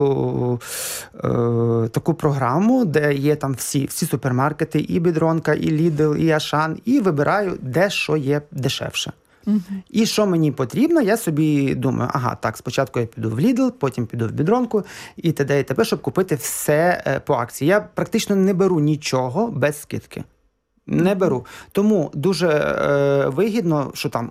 таку програму, де є там всі супермаркети, і Бідронка, і Lidl, і Ашан, і вибираю, де що є дешевше. І що мені потрібно, я собі думаю, так, спочатку я піду в Lidl, потім піду в Бідронку і т.д. і т.п., щоб купити все по акції. Я практично не беру нічого без скидки. Не беру. Тому дуже вигідно, що там